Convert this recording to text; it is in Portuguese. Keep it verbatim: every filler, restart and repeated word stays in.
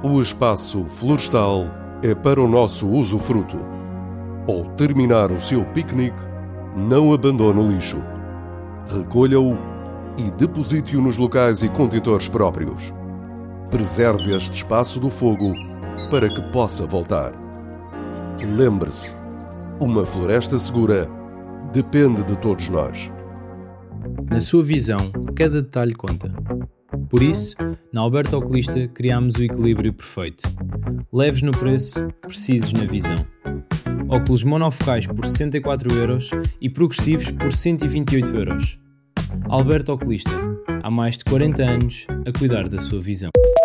O espaço florestal é para o nosso usufruto. Ao terminar o seu piquenique, não abandone o lixo. Recolha-o e deposite-o nos locais e contentores próprios. Preserve este espaço do fogo para que possa voltar. Lembre-se, uma floresta segura depende de todos nós. Na sua visão, cada detalhe conta. Por isso, na Alberto Oculista criámos o equilíbrio perfeito. Leves no preço, precisos na visão. Óculos monofocais por sessenta e quatro euros e progressivos por cento e vinte e oito euros. Alberto Oculista, há mais de quarenta anos a cuidar da sua visão.